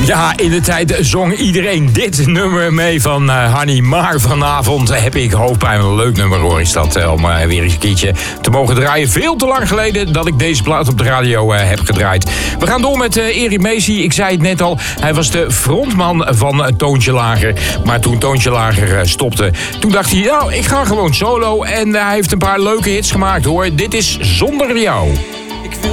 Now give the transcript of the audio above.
Ja, in de tijd zong iedereen dit nummer mee van Hanny. Maar vanavond heb ik hoofdpijn. Een leuk nummer hoor is dat, om weer eens een keertje te mogen draaien. Veel te lang geleden dat ik deze plaat op de radio heb gedraaid. We gaan door met Erik Meesie. Ik zei het net al, hij was de frontman van Toontje Lager. Maar toen Toontje Lager stopte, toen dacht hij, nou, ik ga gewoon solo. En hij heeft een paar leuke hits gemaakt hoor. Dit is Zonder Jou. Ik wil